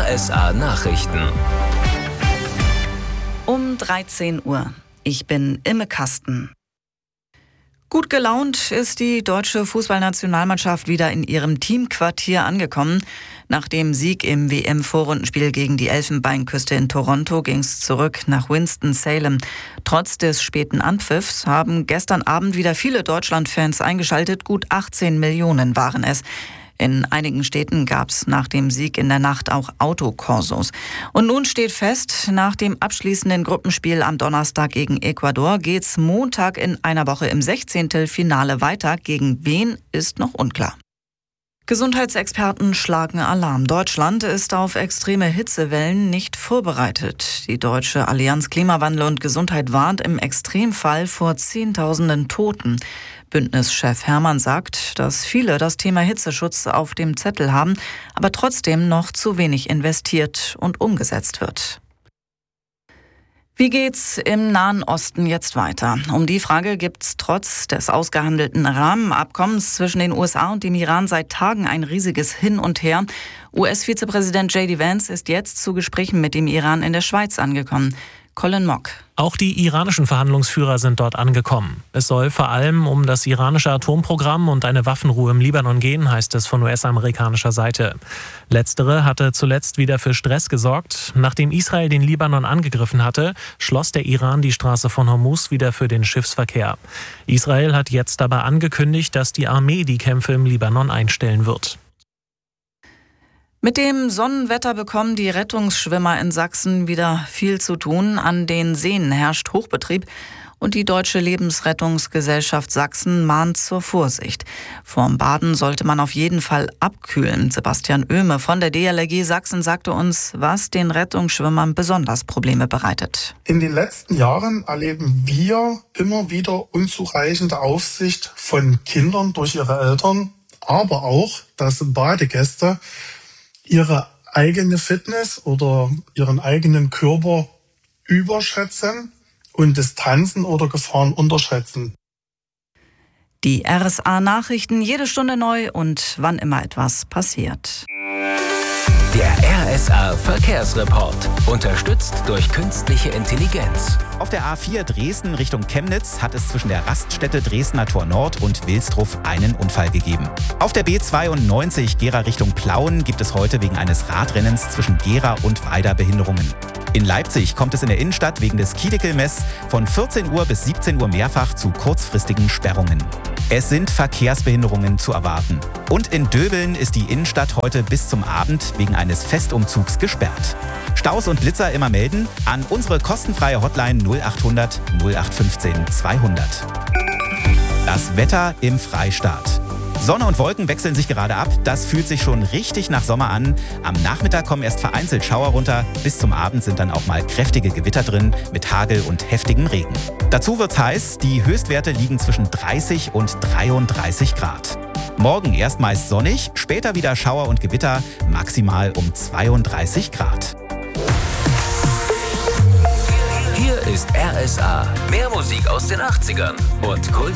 RSA Nachrichten. Um 13 Uhr. Ich bin Imme Kasten. Gut gelaunt ist die deutsche Fußballnationalmannschaft wieder in ihrem Teamquartier angekommen. Nach dem Sieg im WM-Vorrundenspiel gegen die Elfenbeinküste in Toronto ging es zurück nach Winston-Salem. Trotz des späten Anpfiffs haben gestern Abend wieder viele Deutschland-Fans eingeschaltet. Gut 18 Millionen waren es. In einigen Städten gab es nach dem Sieg in der Nacht auch Autokorsos. Und nun steht fest, nach dem abschließenden Gruppenspiel am Donnerstag gegen Ecuador geht's Montag in einer Woche im 16. Finale weiter. Gegen wen ist noch unklar. Gesundheitsexperten schlagen Alarm. Deutschland ist auf extreme Hitzewellen nicht vorbereitet. Die Deutsche Allianz Klimawandel und Gesundheit warnt im Extremfall vor Zehntausenden Toten. Bündnischef Hermann sagt, dass viele das Thema Hitzeschutz auf dem Zettel haben, aber trotzdem noch zu wenig investiert und umgesetzt wird. Wie geht's im Nahen Osten jetzt weiter? Um die Frage gibt's trotz des ausgehandelten Rahmenabkommens zwischen den USA und dem Iran seit Tagen ein riesiges Hin und Her. US-Vizepräsident J.D. Vance ist jetzt zu Gesprächen mit dem Iran in der Schweiz angekommen. Colin Mock. Auch die iranischen Verhandlungsführer sind dort angekommen. Es soll vor allem um das iranische Atomprogramm und eine Waffenruhe im Libanon gehen, heißt es von US-amerikanischer Seite. Letztere hatte zuletzt wieder für Stress gesorgt. Nachdem Israel den Libanon angegriffen hatte, schloss der Iran die Straße von Hormuz wieder für den Schiffsverkehr. Israel hat jetzt aber angekündigt, dass die Armee die Kämpfe im Libanon einstellen wird. Mit dem Sonnenwetter bekommen die Rettungsschwimmer in Sachsen wieder viel zu tun. An den Seen herrscht Hochbetrieb und die Deutsche Lebensrettungsgesellschaft Sachsen mahnt zur Vorsicht. Vorm Baden sollte man auf jeden Fall abkühlen. Sebastian Oehme von der DLRG Sachsen sagte uns, was den Rettungsschwimmern besonders Probleme bereitet. In den letzten Jahren erleben wir immer wieder unzureichende Aufsicht von Kindern durch ihre Eltern, aber auch, dass Badegäste ihre eigene Fitness oder ihren eigenen Körper überschätzen und Distanzen oder Gefahren unterschätzen. Die RSA-Nachrichten jede Stunde neu und wann immer etwas passiert. Der RSA Verkehrsreport. Unterstützt durch künstliche Intelligenz. Auf der A4 Dresden Richtung Chemnitz hat es zwischen der Raststätte Dresdner Tor Nord und Wilsdruff einen Unfall gegeben. Auf der B92 Gera Richtung Plauen gibt es heute wegen eines Radrennens zwischen Gera und Weida Behinderungen. In Leipzig kommt es in der Innenstadt wegen des Kiedekel-Mess von 14 Uhr bis 17 Uhr mehrfach zu kurzfristigen Sperrungen. Es sind Verkehrsbehinderungen zu erwarten. Und in Döbeln ist die Innenstadt heute bis zum Abend wegen eines Festumzugs gesperrt. Staus und Blitzer immer melden an unsere kostenfreie Hotline 0800 0815 200. Das Wetter im Freistaat. Sonne und Wolken wechseln sich gerade ab. Das fühlt sich schon richtig nach Sommer an. Am Nachmittag kommen erst vereinzelt Schauer runter. Bis zum Abend sind dann auch mal kräftige Gewitter drin mit Hagel und heftigem Regen. Dazu wird's heiß. Die Höchstwerte liegen zwischen 30 und 33 Grad. Morgen erst meist sonnig, später wieder Schauer und Gewitter, maximal um 32 Grad. Hier ist RSA. Mehr Musik aus den 80ern und Kult